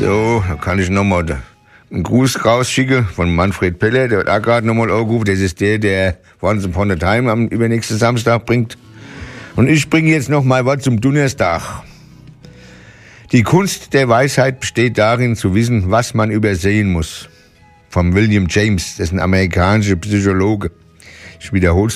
So, da kann ich nochmal einen Gruß rausschicken von Manfred Peller, der hat auch gerade nochmal angerufen. Das ist der Once Upon a Time am übernächsten Samstag bringt. Und ich bringe jetzt noch mal was zum Donnerstag. Die Kunst der Weisheit besteht darin, zu wissen, was man übersehen muss. Von William James, das ist ein amerikanischer Psychologe. Ich wiederhole